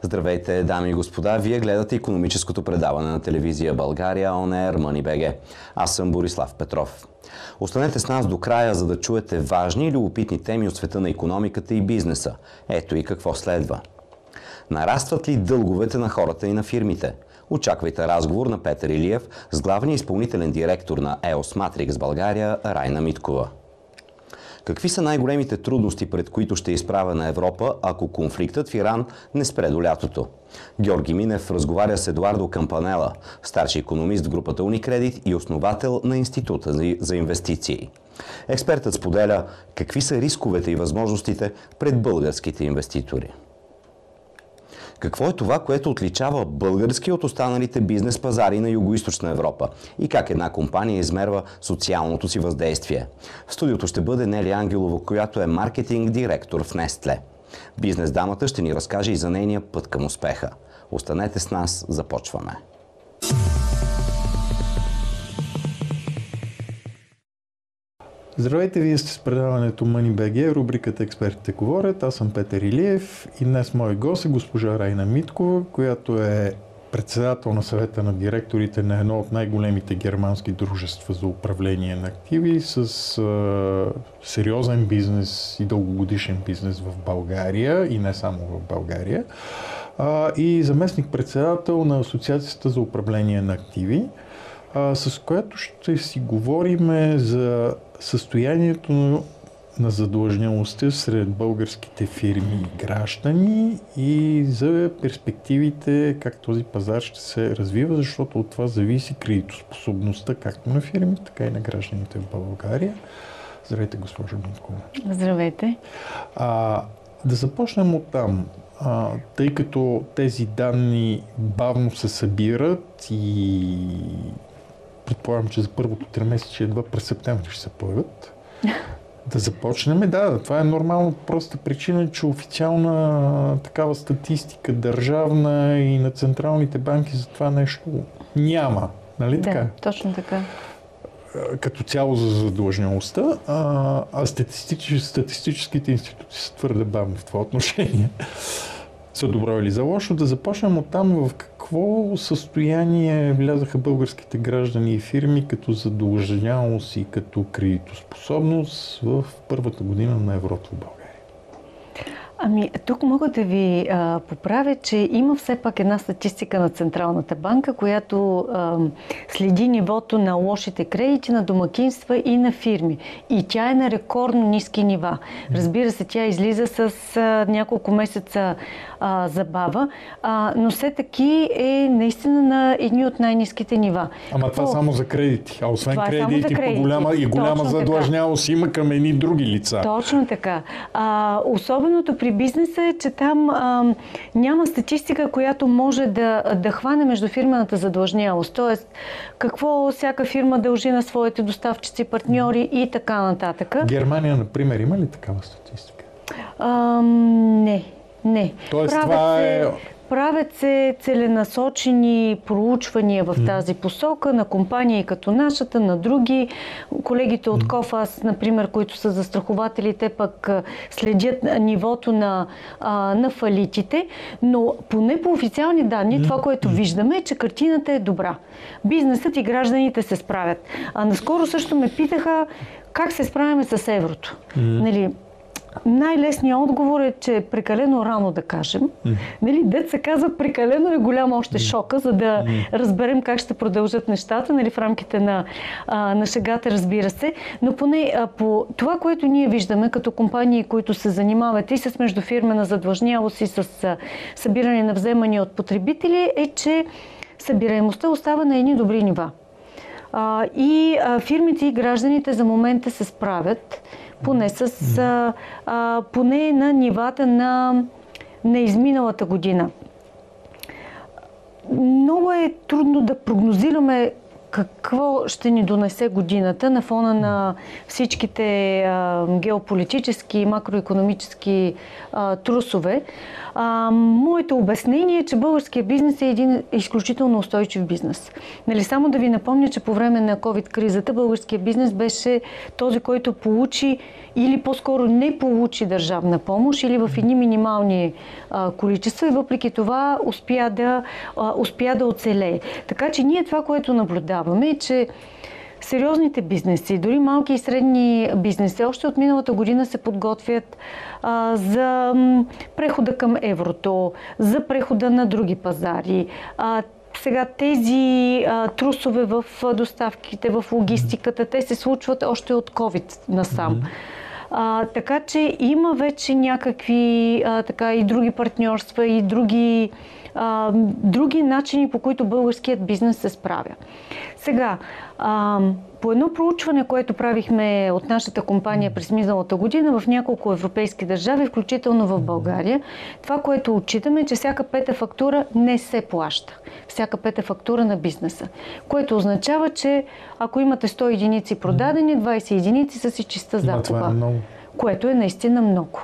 Здравейте, дами и господа! Вие гледате икономическото предаване на телевизия България On Air Money.bg. Аз съм Борислав Петров. Останете с нас до края, за да чуете важни и любопитни теми от света на икономиката и бизнеса. Ето и какво следва. Нарастват ли дълговете на хората и на фирмите? Очаквайте разговор на Петър Илиев с главния изпълнителен директор на EOS Matrix България Райна Миткова. Какви са най-големите трудности, пред които ще е изправена Европа, ако конфликтът в Иран не спре до лятото? Георги Минев разговаря с Едуардо Кампанела, старши икономист в групата Уникредит и основател на Института за инвестиции. Експертът споделя какви са рисковете и възможностите пред българските инвеститори. Какво е това, което отличава български от останалите бизнес пазари на Югоизточна Европа и как една компания измерва социалното си въздействие? В студиото ще бъде Нели Ангелова, която е маркетинг директор в Нестле. Бизнес дамата ще ни разкаже и за нейния път към успеха. Останете с нас, започваме. Здравейте, вие сте с предаването Money.bg, рубриката Експертите говорят. Аз съм Петър Илиев и днес мой гост е госпожа Райна Миткова, която е председател на съвета на директорите на едно от най-големите германски дружества за управление на активи с сериозен бизнес и дългогодишен бизнес в България и не само в България, и заместник-председател на Асоциацията за управление на активи, с която ще си говорим за състоянието на задлъжнялостта сред българските фирми и граждани и за перспективите как този пазар ще се развива, защото от това зависи кредитоспособността както на фирмите, така и на гражданите в България. Здравейте, госпожо Миткова. Здравейте. Да започнем от там. Тъй като тези данни бавно се събират и предполагам, че за първото тримесечие едва през септември ще се появят. Да започнем. Да, това е нормално. Проста причина, че официална такава статистика, държавна и на централните банки за това нещо няма. Нали така? Да, точно така. Като цяло за задлъжнялостта, а статистическите институции са твърде бавни в това отношение. За добро или за лошо. Да започнем от там в какво състояние влязаха българските граждани и фирми като задлъжнялост и като кредитоспособност в първата година на еврото в България. Тук мога да ви поправя, че има все пак една статистика на Централната банка, която следи нивото на лошите кредити на домакинства и на фирми. И тя е на рекордно ниски нива. Разбира се, тя излиза с няколко месеца забава, но все таки е наистина на едни от най-ниските нива. Това само за кредити. А освен това кредити, голяма задлъжнялост има към едни други лица. Точно така. Особеното при бизнеса е, че там няма статистика, която може да хване междуфирмената задлъжнялост. Тоест, какво всяка фирма дължи на своите доставчици, партньори и така нататък. Германия, например, има ли такава статистика? Не. Тоест, Правят се целенасочени проучвания в тази посока на компании като нашата, на други. Колегите от Кофас, например, които са застрахователи, те пък следят нивото на фалитите, но поне по официални данни, това, което виждаме, е, че картината е добра. Бизнесът и гражданите се справят. Наскоро също ме питаха как се справяме с еврото. Нали, най-лесният отговор е, че е прекалено рано да кажем. Дет се казва, прекалено е голям още шока, за да разберем как ще продължат нещата, в рамките на шегата, разбира се. Но поне по това, което ние виждаме като компании, които се занимават и с междуфирмена задлъжнялост и с събиране на вземания от потребители, е, че събираемостта остава на едни добри нива. И фирмите и гражданите за момента се справят поне на нивата на изминалата година. Много е трудно да прогнозираме какво ще ни донесе годината на фона на всичките геополитически и макроекономически трусове. Моето обяснение е, че българският бизнес е един изключително устойчив бизнес. Нали, само да ви напомня, че по време на COVID-кризата българският бизнес беше този, който получи или по-скоро не получи държавна помощ или в едни минимални количества и въпреки това успя да оцелее. Така че ние това, което наблюдаваме е, че сериозните бизнеси, дори малки и средни бизнеси, още от миналата година се подготвят за прехода към еврото, за прехода на други пазари. Сега тези трусове в доставките, в логистиката, те се случват още от COVID насам. Така че има вече някакви и други партньорства и други начини, по които българският бизнес се справя. Сега, по едно проучване, което правихме от нашата компания през миналата година в няколко европейски държави, включително в България, това, което отчитаме, е, че всяка пета фактура не се плаща. Всяка пета фактура на бизнеса. Което означава, че ако имате 100 единици продадени, 20 единици са си чиста загуба. Което е наистина много.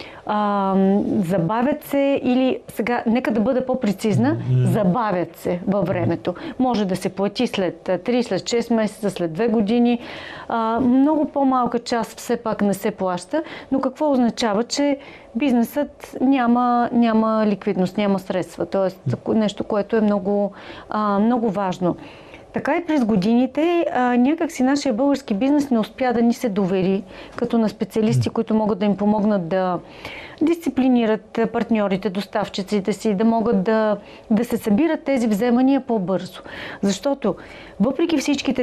Забавят се или сега, нека да бъда по-прецизна, забавят се във времето. Може да се плати след 3, след 6 месеца, след 2 години. Много по-малка част все пак не се плаща, но какво означава, че бизнесът няма ликвидност, няма средства. Тоест нещо, което е много, много важно. Така и през годините някак си нашия български бизнес не успя да ни се довери като на специалисти, които могат да им помогнат да дисциплинират партньорите, доставчиците си, да могат да се събират тези вземания по-бързо. Защото въпреки всичките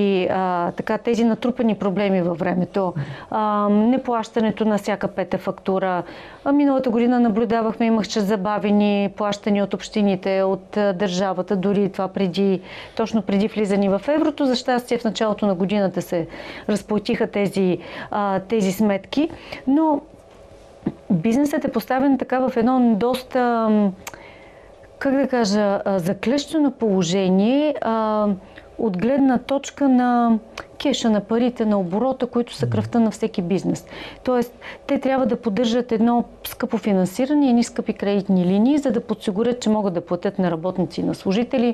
тези натрупани проблеми във времето, неплащането на всяка пета фактура, миналата година наблюдавахме, имаше забавени плащания от общините, от държавата, дори това точно преди влизане в еврото. За щастие в началото на годината се разплатиха тези сметки, но бизнесът е поставен така в едно доста, заклещено положение от гледна точка на кеша, на парите, на оборота, които са кръвта на всеки бизнес. Тоест, те трябва да поддържат едно скъпо финансиране и едни скъпи кредитни линии, за да подсигурят, че могат да платят на работници и на служители,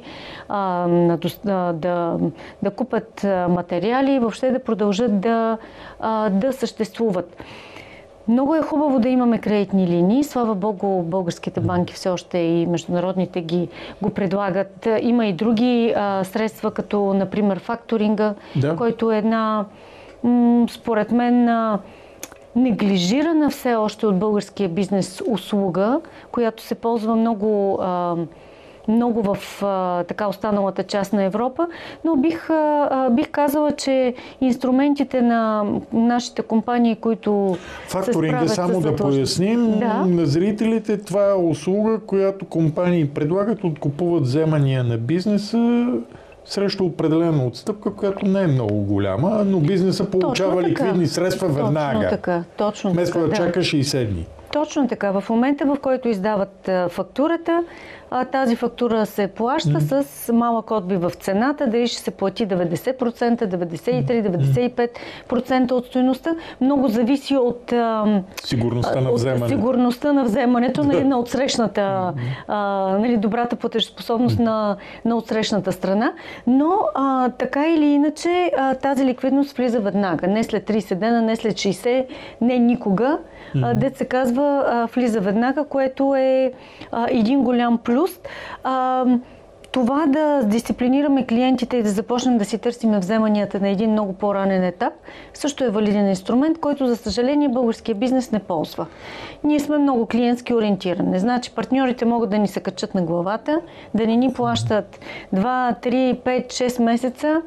да купят материали и въобще да продължат да съществуват. Много е хубаво да имаме кредитни линии. Слава Богу, българските банки все още и международните го предлагат. Има и други средства, като например факторинга, който е една, според мен, неглижирана все още от българския бизнес услуга, която се ползва много в останалата част на Европа, но бих казала, че инструментите на нашите компании, които факторинга, само да поясним на зрителите, това е услуга, която компании предлагат, откупуват вземания на бизнеса срещу определена отстъпка, която не е много голяма, но бизнеса получава ликвидни средства веднага. Точно така. Вместо да чака 60 дни. Точно така. В момента, в който издават фактурата, тази фактура се плаща с малък отбив в цената, дали ще се плати 90%, 93%, 95% от стойността. Много зависи от сигурността на вземането, на отсрещната, добрата платежоспособност на отсрещната страна. Но така или иначе тази ликвидност влиза веднага. Не след 30 дена, не след 60, не никога. Дет се казва, влиза веднага, което е един голям плюс. Това да дисциплинираме клиентите и да започнем да си търсим вземанията на един много по-ранен етап, също е валиден инструмент, който за съжаление българския бизнес не ползва. Ние сме много клиентски ориентирани. Значи партньорите могат да ни се качат на главата, да не ни плащат 2, 3, 5, 6 месеца,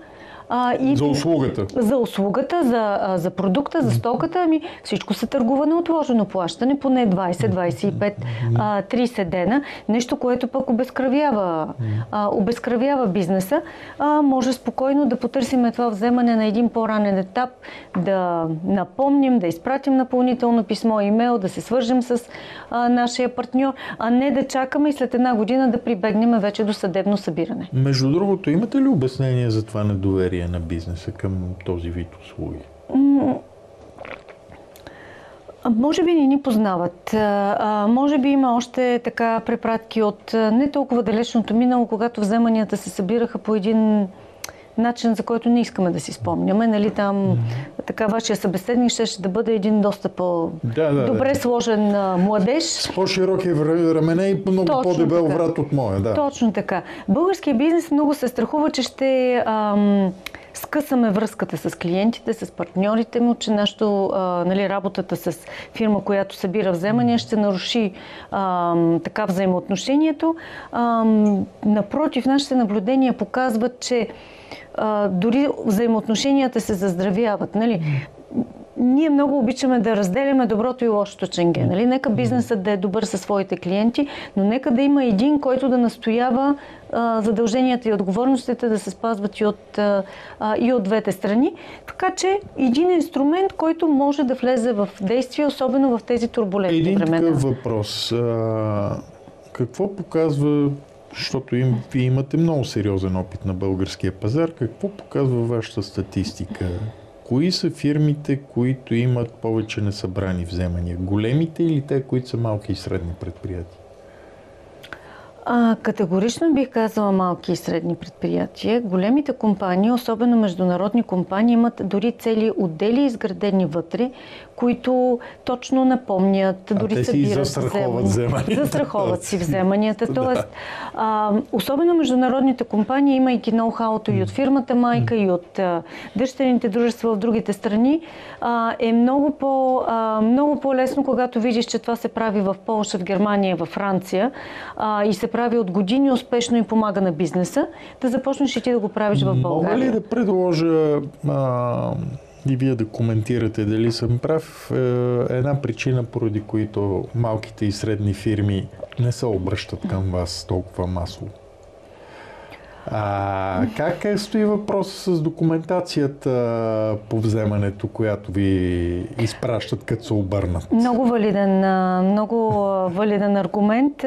За услугата. За услугата, за продукта, за стоката, всичко се търгува на отложено плащане, поне 20, 25, 30 дена. Нещо, което пък обезкръвява бизнеса. Може спокойно да потърсим това вземане на един по-ранен етап, да напомним, да изпратим напълнително писмо, имейл, да се свържем с нашия партньор, а не да чакаме и след една година да прибегнем вече до съдебно събиране. Между другото, имате ли обяснение за това недоверие на бизнеса към този вид услуги? Може би не ни познават. Може би има още така препратки от не толкова далечното минало, когато вземанията се събираха по един начин, за който не искаме да си спомняме. Нали, там така вашия събеседник ще да бъде един доста по-добре сложен младеж. С по-широки рамене и много по-дебел врат от моя. Да. Точно така. Българският бизнес много се страхува, че ще скъсаме връзката с клиентите, с партньорите му, че работата с фирма, която събира вземания, ще наруши така взаимоотношението. Напротив, нашите наблюдения показват, че дори взаимоотношенията се заздравяват. Нали? Ние много обичаме да разделяме доброто и лошото ченге. Нали? Нека бизнесът да е добър със своите клиенти, но нека да има един, който да настоява задълженията и отговорностите да се спазват и от двете страни. Така че един инструмент, който може да влезе в действие, особено в тези турбулентни времена. Един такъв въпрос. Какво показва, защото вие имате много сериозен опит на българския пазар, какво показва вашата статистика? Кои са фирмите, които имат повече несъбрани вземания? Големите или те, които са малки и средни предприятия? Категорично бих казала малки и средни предприятия. Големите компании, особено международни компании, имат дори цели отдели изградени вътре, които точно напомнят, дори събират вземанията. Застраховат си вземанията. Тоест, особено международните компании, имайки ноу-хауто и от фирмата майка, и от дъщерните дружества в другите страни, е много по-лесно, когато видиш, че това се прави в Полша, в Германия, във Франция и се прави от години успешно и помага на бизнеса, да започнеш и ти да го правиш в България. Мога ли да предложа и вие да коментирате дали съм прав, една причина, поради които малките и средни фирми не се обръщат към вас толкова масово? Как стои въпрос с документацията по вземането, която ви изпращат, като се обърнат? Много валиден аргумент.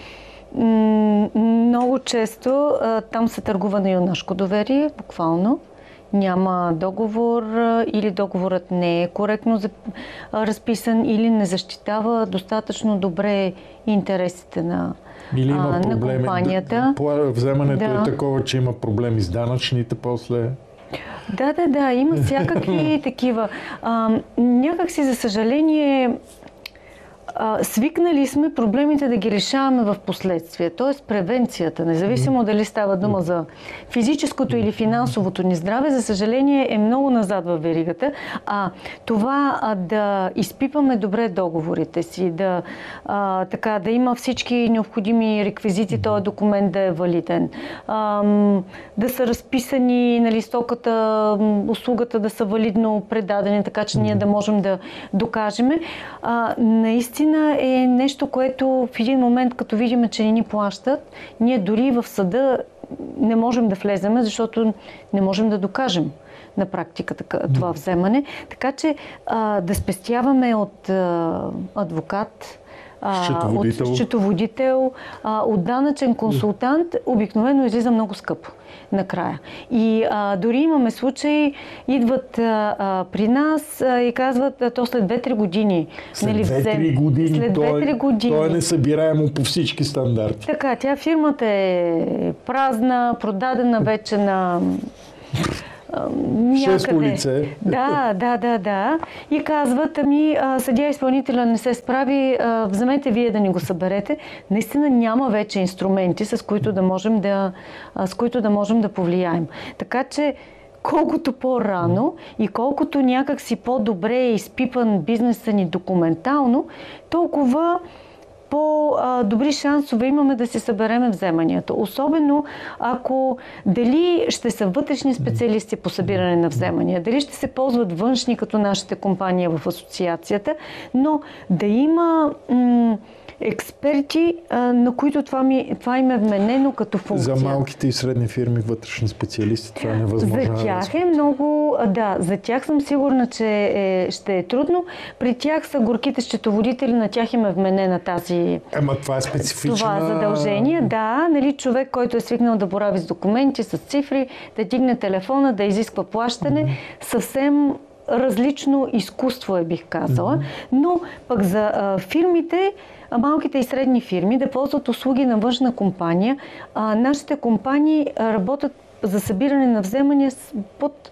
Много често там се търгува на юнашко доверие, буквално. Няма договор или договорът не е коректно разписан или не защитава достатъчно добре интересите на или има проблеми, компанията. Вземането е такова, че има проблеми с данъчните после. Да, има всякакви такива. Някакси, за съжаление, свикнали сме проблемите да ги решаваме в последствие, т.е. превенцията, независимо дали става дума за физическото или финансовото ни здраве, за съжаление е много назад във веригата. Това да изпипаме добре договорите си, да има всички необходими реквизити, този документ да е валиден, да са разписани, нали, стоката, услугата да са валидно предадени, така че ние да можем да докажем. Наистина е нещо, което в един момент, като видим, че не ни плащат, ние дори в съда не можем да влеземе, защото не можем да докажем на практика това вземане. Така че да спестяваме от адвокат, от счетоводител, от данъчен консултант, обикновено излиза много скъпо накрая. И дори имаме случаи, идват при нас и казват, то след 2-3 години. След 2-3 години. То е несъбираемо по всички стандарти. Така, тя фирмата е празна, продадена вече на някъде. Лице. Да. И казват, съдия изпълнителя не се справи, вземете вие да ни го съберете. Наистина няма вече инструменти, с които да можем да повлияем. Така че колкото по-рано и колкото някакси по-добре е изпипан бизнеса ни документално, толкова добри шансове имаме да си събереме вземанията. Особено ако дали ще са вътрешни специалисти по събиране на вземания, дали ще се ползват външни като нашите компании в асоциацията, но да има експерти, на които това им е вменено като функция. За малките и средни фирми вътрешни специалисти това е невъзможно. За тях е много... Да, за тях съм сигурна, че ще е трудно. При тях са горките счетоводители, на тях им е вменена тази... Това е специфична... Това задължение, да. Нали, човек, който е свикнал да борави с документи, с цифри, да дигне телефона, да изисква плащане, съвсем различно изкуство е, бих казала. Но пък за фирмите, малките и средни фирми да ползват услуги на външна компания. Нашите компании работят за събиране на вземания под...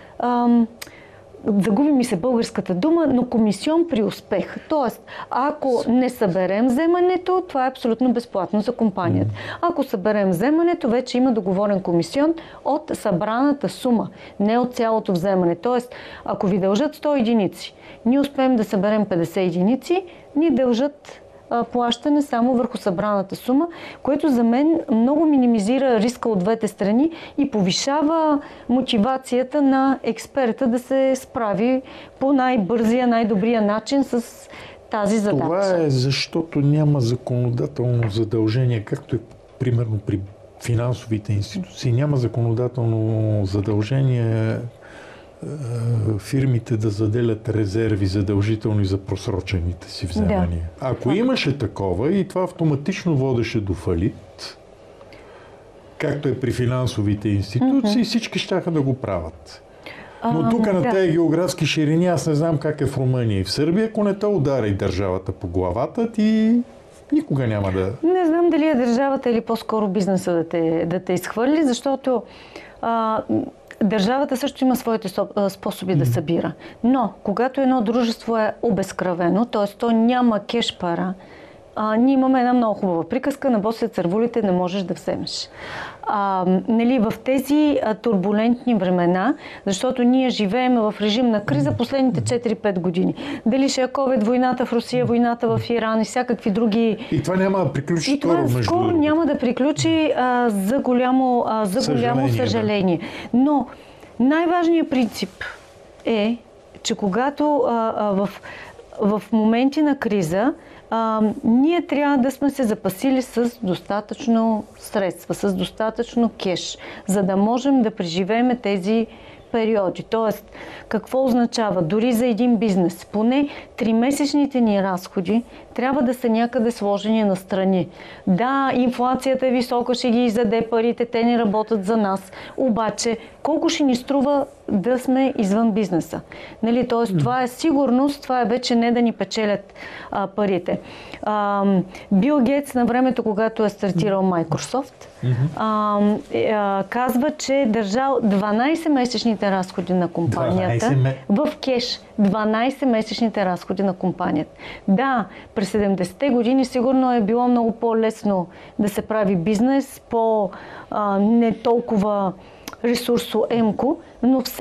загуби ми се българската дума, но комисион при успех. Тоест, ако не съберем вземането, това е абсолютно безплатно за компанията. Ако съберем вземането, вече има договорен комисион от събраната сума, не от цялото вземане. Тоест, ако ви дължат 100 единици, ние успеем да съберем 50 единици, ни дължат плащане само върху събраната сума, което за мен много минимизира риска от двете страни и повишава мотивацията на експерта да се справи по най-бързия, най-добрия начин с тази задача. Това е защото няма законодателно задължение, както е примерно при финансовите институции, няма законодателно задължение фирмите да заделят резерви задължителни за просрочените си вземания. Да. Ако имаше такова и това автоматично водеше до фалит, както е при финансовите институции, всички щяха да го правят. Но тук на тези географски ширини аз не знам как е в Румъния и в Сърбия, ако не те удари държавата по главата, ти никога няма да... Не знам дали е държавата или по-скоро бизнеса да те изхвърли, защото държавата също има своите способи да събира. Но, когато едно дружество е обезкръвено, т.е. то няма кеш пара, ние имаме една много хубава приказка: на босе цървулите не можеш да вземеш. Нали, в тези турбулентни времена, защото ние живеем в режим на криза последните 4-5 години. Дали ще е COVID, войната в Русия, войната в Иран и всякакви други... И това няма да приключи скоро, между другото. И това скоро няма да приключи за голямо съжаление. Да. Но най-важният принцип е, че когато в моменти на криза ние трябва да сме се запасили с достатъчно средства, с достатъчно кеш, за да можем да преживеем тези периоди. Тоест, какво означава? Дори за един бизнес, поне 3-месечните ни разходи трябва да са някъде сложени настрани. Да, инфлацията е висока, ще ги изяде парите, те не работят за нас. Обаче, колко ще ни струва да сме извън бизнеса? Нали? Тоест, това е сигурност, това е вече не да ни печелят парите. Бил Гейтс на времето, когато е стартирал Microsoft, казва, че държал 12-месечните разходи на компанията в кеш. 12-месечните разходи на компанията. Да, през 70-те години сигурно е било много по-лесно да се прави бизнес, не толкова ресурсоемко, но все